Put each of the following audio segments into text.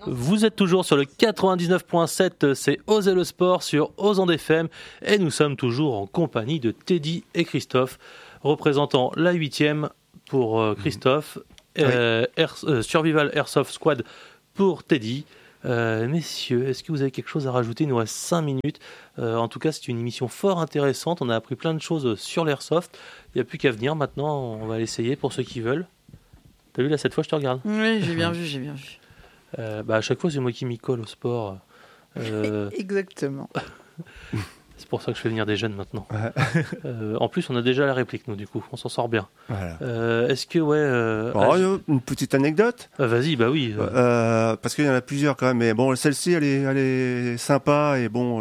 Vous êtes toujours sur le 99.7, c'est Osez le sport sur Osand FM et nous sommes toujours en compagnie de Teddy et Christophe, représentant la 8e pour Christophe, Survival Airsoft Squad pour Teddy. Messieurs, est-ce que vous avez quelque chose à rajouter? Il nous reste 5 minutes. En tout cas, c'est une émission fort intéressante. On a appris plein de choses sur l'airsoft. Il n'y a plus qu'à venir maintenant. On va l'essayer pour ceux qui veulent. T'as vu là, cette fois, je te regarde. Oui, j'ai bien vu. À chaque fois, c'est moi qui m'y colle au sport. Exactement. C'est pour ça que je fais venir des jeunes maintenant. En plus, on a déjà la réplique, nous, du coup. On s'en sort bien. Voilà. Est-ce que, une petite anecdote. Vas-y, bah oui. Parce qu'il y en a plusieurs quand même. Mais bon, celle-ci, elle est sympa et bon,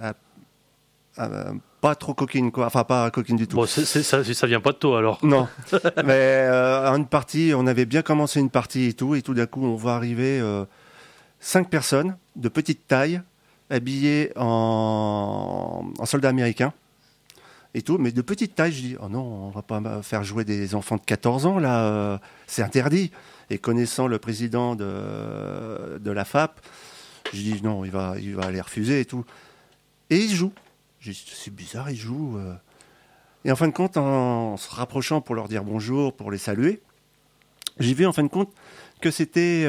pas trop coquine, quoi. Enfin, pas coquine du tout. Bon, ça vient pas de toi, alors. Non. Mais à une partie, on avait bien commencé une partie et tout d'un coup, on voit arriver 5 personnes de petite taille, habillés en soldats américains et tout, mais de petite taille. Je dis, oh non, on va pas faire jouer des enfants de 14 ans, là, c'est interdit. Et connaissant le président de la FAP, je dis, non, il va les refuser et tout. Et il joue. J'ai dit, c'est bizarre, il joue. Et en fin de compte, en se rapprochant pour leur dire bonjour, pour les saluer, j'ai vu en fin de compte que c'était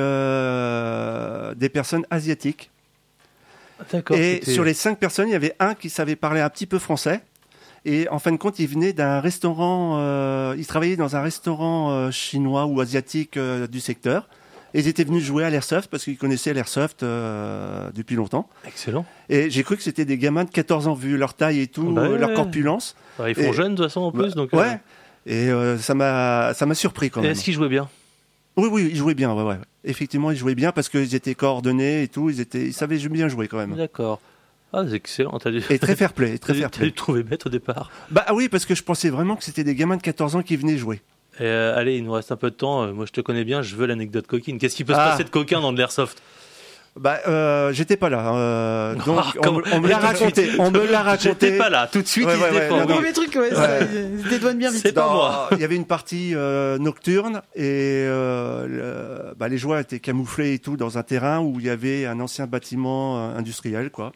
des personnes asiatiques. D'accord. Et sur les 5 personnes, il y avait un qui savait parler un petit peu français. Et en fin de compte, il venait d'un restaurant, il travaillait dans un restaurant chinois ou asiatique du secteur. Et ils étaient venus jouer à l'airsoft parce qu'ils connaissaient l'airsoft depuis longtemps. Excellent. Et j'ai cru que c'était des gamins de 14 ans, vu leur taille et tout, leur corpulence. Ils font jeunes de toute façon en plus. Donc, ouais. Et ça m'a surpris quand même. Est-ce qu'ils jouaient bien? Oui, ils jouaient bien. Ouais. Effectivement, ils jouaient bien parce qu'ils étaient coordonnés et tout. Ils savaient bien jouer quand même. D'accord. Ah, c'est excellent. Et très fair play. T'as dû trouver bête au départ. Bah oui, parce que je pensais vraiment que c'était des gamins de 14 ans qui venaient jouer. Allez, il nous reste un peu de temps. Moi, je te connais bien. Je veux l'anecdote coquine. Qu'est-ce qui peut se passer de coquin dans de l'airsoft? J'étais pas là. Donc on me l'a raconté. J'étais pas là. Tout de suite, il se défend. Le premier truc, il se dédouane bien vite. C'est pas moi. Il y avait une partie nocturne et les joueurs étaient camouflés et tout dans un terrain où il y avait un ancien bâtiment industriel, quoi.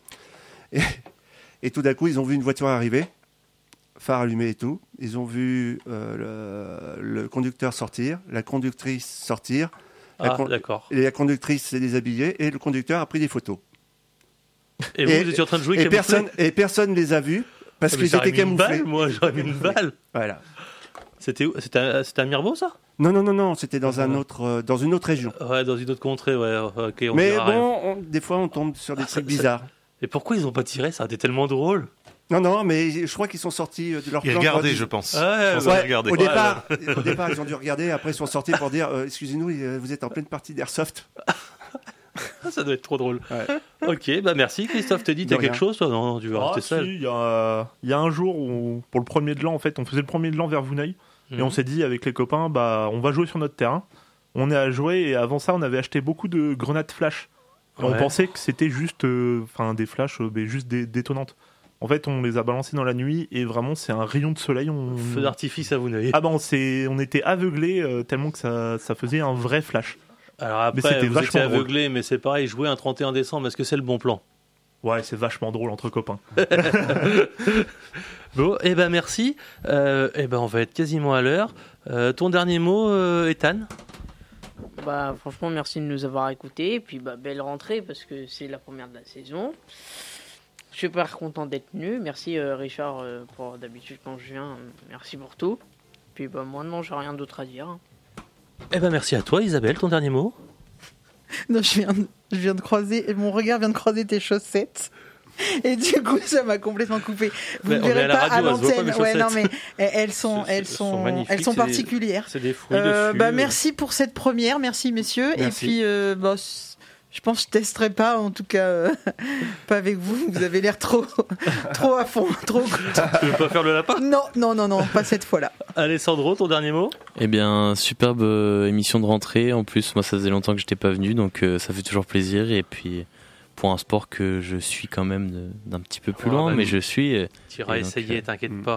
Et tout d'un coup, ils ont vu une voiture arriver, phare allumé et tout. Ils ont vu le conducteur sortir, la conductrice sortir. D'accord. Et la conductrice s'est déshabillée et le conducteur a pris des photos. Et vous étiez en train de jouer et personne ne les a vus parce qu'ils étaient camouflés. Moi, j'aurais mis une balle. Voilà. C'était à Mirbeau, ça? Non, c'était dans une autre région. Ouais, dans une autre contrée, ouais. Okay, mais bon, des fois, on tombe sur des trucs bizarres. Et pourquoi ils n'ont pas tiré? Ça a été tellement drôle. Non, mais je crois qu'ils sont sortis de leur plan. Ils regardaient, je pense. Au départ, ils ont dû regarder. Après, ils sont sortis pour dire excusez-nous, vous êtes en pleine partie d'airsoft. Ça doit être trop drôle. Ouais. Ok, merci Christophe. Teddy, t'as quelque chose toi? Non, tu veux rester seul. Il y a un jour où, pour le premier de l'an, en fait, on faisait le premier de l'an vers Vouneuil. Et on s'est dit avec les copains, on va jouer sur notre terrain. On est à jouer et avant ça, on avait acheté beaucoup de grenades flash. Et on pensait que c'était juste des flashs, juste détonnantes. En fait, on les a balancés dans la nuit et vraiment, c'est un rayon de soleil. Feu d'artifice à Vouneuil. On était aveuglés tellement que ça faisait un vrai flash. Alors après, vous étiez aveuglés, mais c'est pareil, jouer un 31 décembre, est-ce que c'est le bon plan? Ouais, c'est vachement drôle entre copains. Bon, merci. On va être quasiment à l'heure. Ton dernier mot, Ethan? Franchement, merci de nous avoir écoutés. Et puis, belle rentrée parce que c'est la première de la saison. Je suis super content d'être venu. Merci Richard pour d'habitude quand je viens. Merci pour tout. Puis moi non, j'ai rien d'autre à dire. Merci à toi Isabelle, ton dernier mot? Non, je viens de croiser, mon regard vient de croiser tes chaussettes. Et du coup, ça m'a complètement coupé. Vous ne verrez pas à l'antenne. Non, mais elles sont particulières. C'est des fruits de fût. Merci pour cette première, merci messieurs. Merci. Et puis, je pense que je testerai pas, en tout cas, pas avec vous. Vous avez l'air trop à fond, trop. Tu veux pas faire le lapin? Non, pas cette fois-là. Alessandro, ton dernier mot? Superbe émission de rentrée. En plus, moi, ça faisait longtemps que j'étais pas venu, donc ça fait toujours plaisir. Et puis, pour un sport que je suis quand même d'un petit peu plus loin, mais je suis. Tu iras essayer, t'inquiète pas.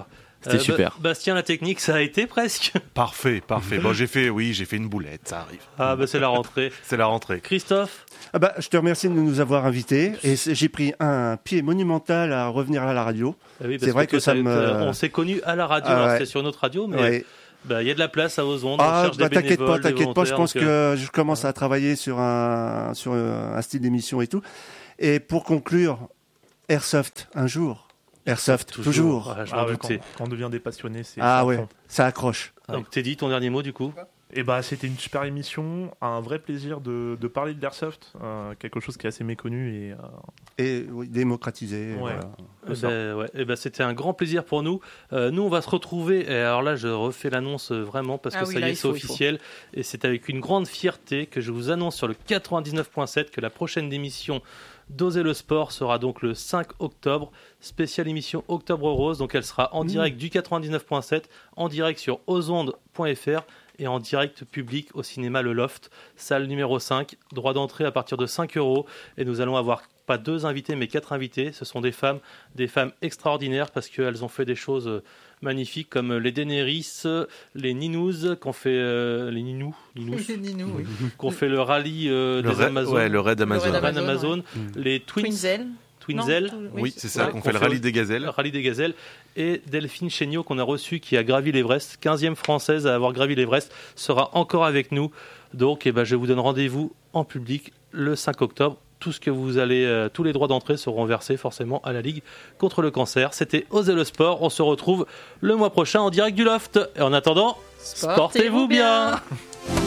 C'était super. Bastien, la technique, ça a été presque. Parfait. Bon, j'ai fait une boulette, ça arrive. Ah bah c'est la rentrée. C'est la rentrée. Christophe? Ah bah, je te remercie de nous avoir invités et j'ai pris un pied monumental à revenir à la radio. Ah oui, C'est vrai que ça on s'est connus à la radio, alors c'était sur notre radio, mais Ouais. bah, y a de la place à Ozonde, on cherche des t'inquiète bénévoles, pas, des je pense volontaires, que je commence à travailler sur un style d'émission et tout. Et pour conclure, Airsoft un jour, Airsoft toujours. Ouais, je m'en ouais, doutais. quand on devient des passionnés, c'est Ah à ouais, fond. ça accroche. Donc Teddy, ton dernier mot du coup? Et bah c'était une super émission, un vrai plaisir de parler de l'airsoft, quelque chose qui est assez méconnu Et oui, démocratisé. Ouais. Voilà. C'était un grand plaisir pour nous. Nous, on va se retrouver. Et alors là, je refais l'annonce vraiment parce que ça y est, c'est officiel. Et c'est avec une grande fierté que je vous annonce sur le 99.7 que la prochaine émission d'Oser le Sport sera donc le 5 octobre. Spéciale émission Octobre Rose. Donc elle sera en direct du 99.7, en direct sur ozonde.fr. Et en direct public au cinéma Le Loft, salle numéro 5, droit d'entrée à partir de 5 €. Et nous allons avoir pas 2 invités, mais 4 invités. Ce sont des femmes extraordinaires parce qu'elles ont fait des choses magnifiques comme les Daenerys, les Ninous, qu'on fait les Ninous, qu'on fait le rallye des Amazones. Ouais, le raid Amazon. Le raid Amazon, les Twinzel. Twinzel. Oui, c'est ça, Ouais, qu'on fait le rallye des gazelles. Le rallye des gazelles. Et Delphine Chéniaud qu'on a reçu, qui a gravi l'Everest, 15e française à avoir gravi l'Everest, sera encore avec nous. Donc je vous donne rendez-vous en public le 5 octobre. Tout ce que vous allez, tous les droits d'entrée seront versés forcément à la Ligue contre le cancer. C'était Oser le Sport. On se retrouve le mois prochain en direct du Loft. Et en attendant, sportez-vous bien.